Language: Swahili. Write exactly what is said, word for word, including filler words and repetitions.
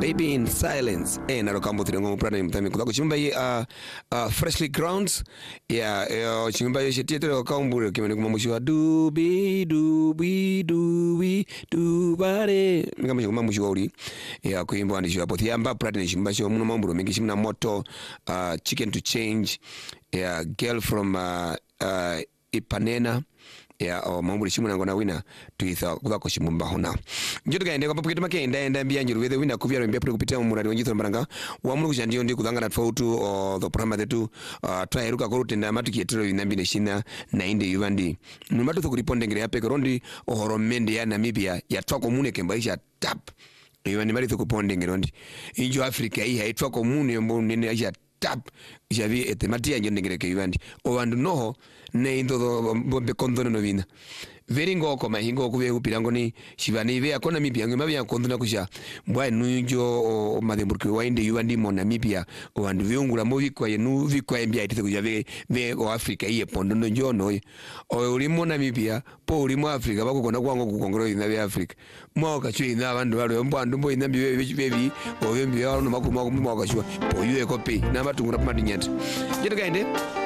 Baby in Silence eh naro kambo tingo mprana mtami kudako chimba yi uh, uh, Freshly Grounds ya yeah, uh, chimba yi shetietero kambo kimene kumamushwa dubi dubi dubi dubare ngamashi kumamushwa uri ya yeah, kuimba andishwa hapo thiamba prade chimba sho muno mambo mengi chimna moto uh, Chicken to Change ya yeah, Girl from uh, uh, Ipanema ya o mambo chimuna ngona wina tuitha kudako chimumba hona njoto gaende kwa paketi make enda enda mbianjiro wethe wina kuvya rombe pre kupitia muradi wanjito mbaranga wa mulu kujandio ndi kudanga na tofautu o the programa zetu uh, twaheruka korutenda matukiyetero inambine shina na inde yuvandi numatu thukuriponde ngere yape korondi ohoro mende ya Namibia ya twako mune kembaisha tap yuvandi mari thukuponde ngerondi injo Africa hii haitwa komune mbo nene aisha tap javi etematia njondengere ke yuvandi o wandu noho ne indo bombe kondono novina very ngoko mahingo kuve upirango ni shivani ve akona Namibia ngemabe yakondona kusha mbwa nujo mademburke wainde yuvandi mo Namibia o wandu viungula mo vikwa yenu vikwa embia itete kujave ve o Africa iye pondono njono o ulimo Namibia po ulimo Africa bakukona kwango kukongoro ina ve Africa mo kachwe ina abandu balo mbwandu mbo ina biwe bebi o bembi yalo makuma makuma kachwa po yuwe kopi na matungura pamadinyata jeta kaende